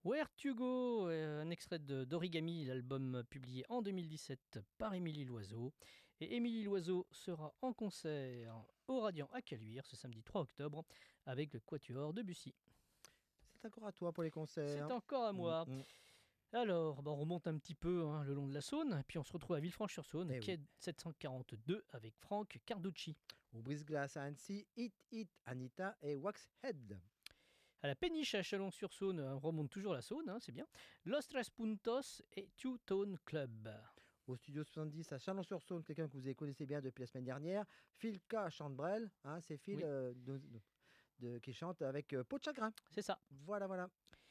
Where to Go, un extrait d'Origami, l'album publié en 2017 par Émilie Loiseau. Et Émilie Loiseau sera en concert au Radiant à Caluire ce samedi 3 octobre avec le Quatuor de Bussy. C'est encore à toi pour les concerts. C'est encore à moi. Alors, on remonte un petit peu le long de la Saône, et puis on se retrouve à Villefranche-sur-Saône, quai 742 avec Franck Carducci. Au Brise-Glace à Annecy, Hit, Anita et Waxhead. À la Péniche à Chalon-sur-Saône, on remonte toujours la Saône, c'est bien. Los Tres Puntos et Two Tone Club. Au studio 70 à Chalon-sur-Saône, quelqu'un que vous connaissez bien depuis la semaine dernière, Phil K. Chantebrel, c'est Phil qui chante avec Peau de chagrin. C'est ça. Voilà.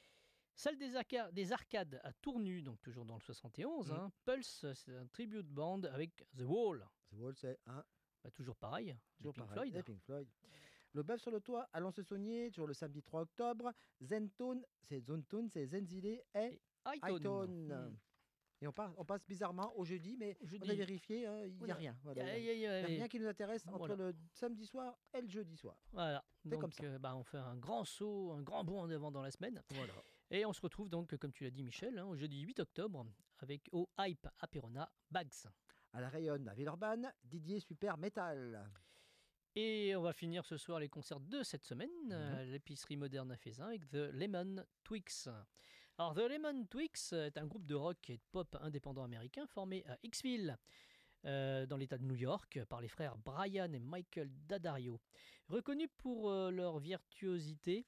Salle des Arcades à Tournu, donc toujours dans le 71. Pulse, c'est un tribute band avec The Wall. The Wall, c'est toujours pareil. Pink Floyd. Le bœuf sur le toit à Lons-le-Saunier, toujours le samedi 3 octobre. Zentone, c'est Zenzile et Highton. Et on passe bizarrement au jeudi, mais on a vérifié, il n'y a rien. Il n'y a rien qui nous intéresse entre le samedi soir et le jeudi soir. Voilà. C'est donc, comme ça. on fait un grand saut, un grand bond en avant dans la semaine. Voilà. Et on se retrouve donc, comme tu l'as dit Michel, au jeudi 8 octobre avec au Hype à Perona, Bags. À la Rayonne, à Villeurbanne, Didier Super Metal. Et on va finir ce soir les concerts de cette semaine à l'épicerie moderne à Faisin avec The Lemon Twigs. Alors The Lemon Twigs est un groupe de rock et de pop indépendant américain formé à Hicksville, dans l'état de New York, par les frères Brian et Michael D'Addario. Reconnus pour leur virtuosité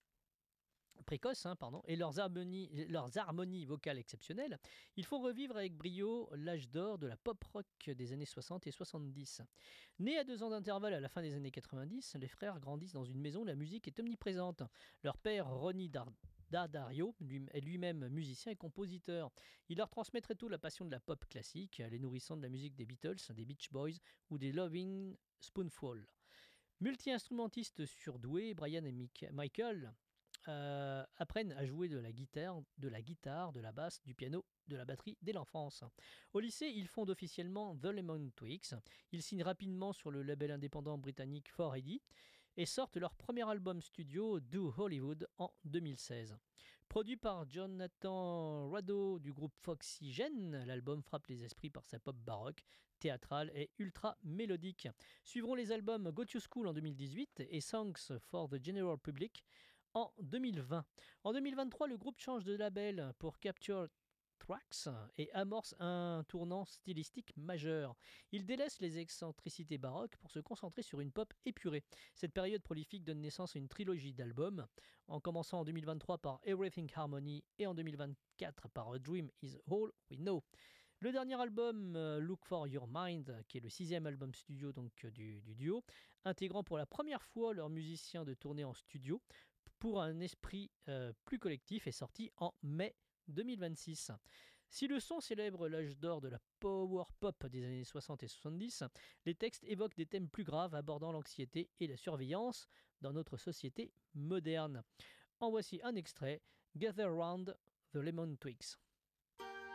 précoce et leurs harmonies vocales exceptionnelles, ils font revivre avec brio l'âge d'or de la pop rock des années 60 et 70. Nés à 2 ans d'intervalle à la fin des années 90, les frères grandissent dans une maison où la musique est omniprésente. Leur père, Ronnie D'Addario, est lui-même musicien et compositeur. Il leur transmet très tôt la passion de la pop classique, les nourrissant de la musique des Beatles, des Beach Boys ou des Loving Spoonful. Multi-instrumentistes surdoués, Brian et Michael apprennent à jouer de la guitare, de la basse, du piano, de la batterie dès l'enfance. Au lycée, ils fondent officiellement The Lemon Twigs. Ils signent rapidement sur le label indépendant britannique 4AD et sortent leur premier album studio Do Hollywood en 2016. Produit par Jonathan Rado du groupe Foxygen, l'album frappe les esprits par sa pop baroque, théâtrale et ultra mélodique. Suivront les albums Go to School en 2018 et Songs for the General Public en 2020. En 2023, le groupe change de label pour Capture Tracks et amorce un tournant stylistique majeur. Il délaisse les excentricités baroques pour se concentrer sur une pop épurée. Cette période prolifique donne naissance à une trilogie d'albums, en commençant en 2023 par Everything Harmony et en 2024 par A Dream Is All We Know. Le dernier album, Look for Your Mind, qui est le 6e album studio du duo, intégrant pour la première fois leurs musiciens de tournée en studio pour un esprit plus collectif, est sorti en mai 2026. Si le son célèbre l'âge d'or de la power pop des années 60 et 70, les textes évoquent des thèmes plus graves abordant l'anxiété et la surveillance dans notre société moderne. En voici un extrait, Gather Round the Lemon Twigs.